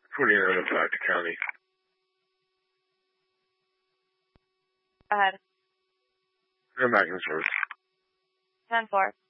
29 o'clock, the county. Go ahead. I'm back in service. 10-4.